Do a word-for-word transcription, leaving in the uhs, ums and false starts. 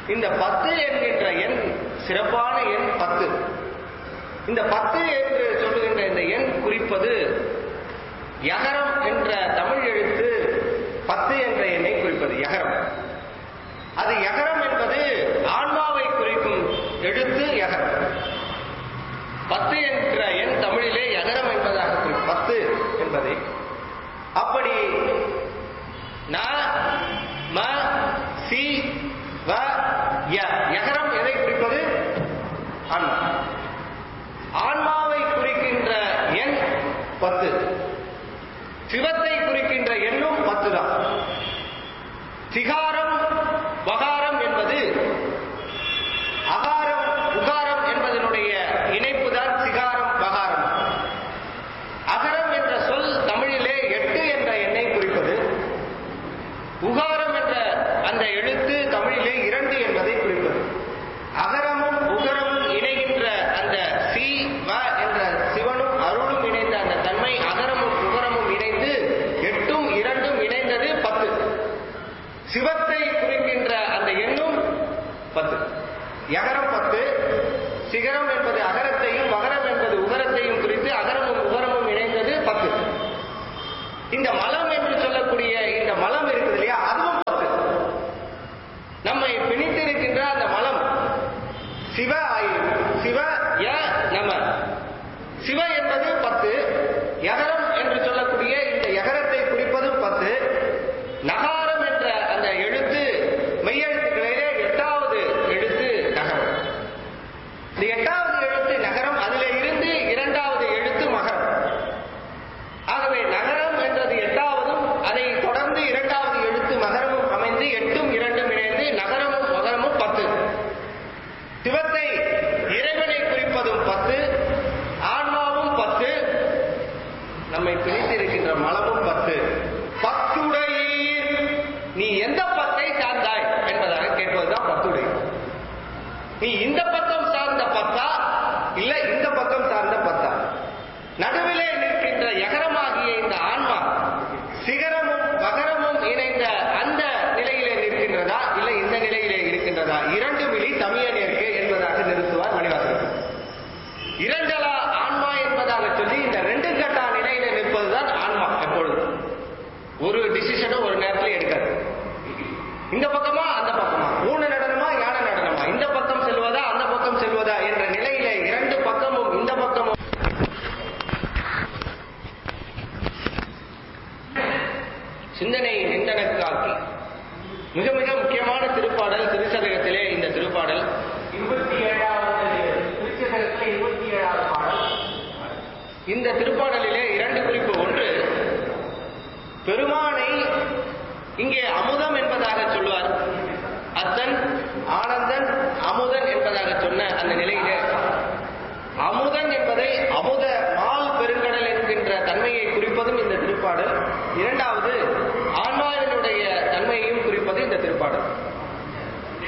இந்த பத்து என்கின்ற எண் சிறப்பான எண் பத்து. இந்த பத்து என்று சொல்லுகின்ற இந்த எண் குறிப்பது யகரம் என்ற தமிழ் எழுத்து பத்து என்ற எண்ணை குறிப்பது யகரம். அது யகரம் என்பது ஆன்மாவை குறிக்கும் எழுத்து யகரம். பத்து என்ற எண் தமிழிலே யகரம் என்பதாக குறிக்கும் பத்து என்பதை. அப்படி ந ம சி வ ய யகரம் எதை குறிப்பது? ஆன்மா. ஆன்மாவை குறிக்கின்ற எண் பத்து. சிவத்தை குறிக்கின்ற எண்ணும் பத்து தான். சிகாரம் வகாரம் என்பது அகாரம் உகாரம் என்பதனுடைய இணைப்பு தான் சிகாரம் வகாரம். அகரம் என்ற சொல் தமிழிலே எட்டு என்ற எண்ணை குறிப்பது. உகாரம் என்ற அந்த எழுத்து தமிழிலே இரண்டு என்பதை குறிப்பது. அகரமும் உகரமும் இணைகின்ற அந்த சி வ என்ற சிவனும் அருளும் இணைந்த அந்த தன்மை அகரமும் உகரமும் இணைந்து எட்டும் இரண்டும் இணைந்தது பத்து. சிவத்தை குறிக்கின்ற அந்த எண்ணும் பத்து. யகரம் பத்து. சிகரம் என்பது அகரத்தையும் மகரம் என்பது உகரத்தையும் குறித்து அகரமும் உகரமும் இணைந்தது பத்து. இந்த மலம் என்று சொல்லக்கூடிய இந்த மலம் இருக்குது இல்லையா, அதுவும் பத்து. நம்மை பிணித்திருக்கின்ற அந்த மலம் சிவ ஆயிரம். சிவ ய நம. சிவ என்பது பத்து. யகரம் என்று சொல்லக்கூடிய இந்த யகரத்தை குறிப்பதும் பத்து. நகாரம் என்ற அந்த எழுத்து மெய்யெழுத்துக்களிலே எட்டாவது எழுத்து நகரம். இந்த எட்டாவது எழுத்து நகரம், அதிலே இருந்து இரண்டாவது எழுத்து மகரம். ஆகவே நகரம் என்றது எட்டாவதும் அதை தொடர்ந்து இரண்டாவது எழுத்து மகரமும் அமைந்து எட்டும் இரண்டும் இணைந்து நகரமும் மகரமும் பத்து. சிவத்தை இறைவனை குறிப்பதும் பத்து. ஆன்மாவும் பத்து. நம்மை பிரித்திருக்கின்ற மலமும் பத்து. பத்துடையீர், நீ எந்த பத்தை சார்ந்தாய் என்பதாக கேட்பதுதான் பத்துடை. நீ இந்த பக்கம் சார்ந்த பத்தா இல்ல இந்த பக்கம் சார்ந்த பத்தா? நடுவிலே நிற்கின்ற யகரமாகிய இந்த ஆன்மா சிகரமும் மகரமும் இணைந்த அந்த நிலையிலே நிற்கின்றதா இல்ல இந்த நிலையிலே இருக்கின்றதா? இரண்டு மிலி தமிழனிற்கு என்பதாக நிறுத்துவார் மணிவாசகர். இரண்டலா ஆன்மா என்பதாக சொல்லி இந்த ரெண்டு கட்டா நிலையில நிற்பதுதான் ஆன்மா. எப்பொழுது ஒரு டிசிஷனும் ஒரு நேரத்தில் எடுக்காது. இந்த பக்கமா அந்த பக்கமா, ஊன நடனமா யான நடனமா, இந்த பக்கம் செல்வதா அந்த பக்கம் செல்வதா என்ற நிலையிலே இரண்டு பக்கமும் இந்த பக்கமும் சிந்தனை நிந்தனக்காக்கி. மிக மிக முக்கியமான திருப்பாடல் திருச்சதகத்திலே இந்த திருப்பாடல். இருபத்தி ஏழாவது திருச்சதகத்திலே இருபத்தி ஏழாவது பாடல். இந்த திருப்பாடலிலே இரண்டு குறிப்பு. ஒன்று, பெருமானை இங்கே அமுதம் என்பதாக சொல்வார். அத்தன் ஆனந்தன் அமுதன் என்பதாக சொன்ன அந்த நிலையிலே அமுதன் என்பதை அமுத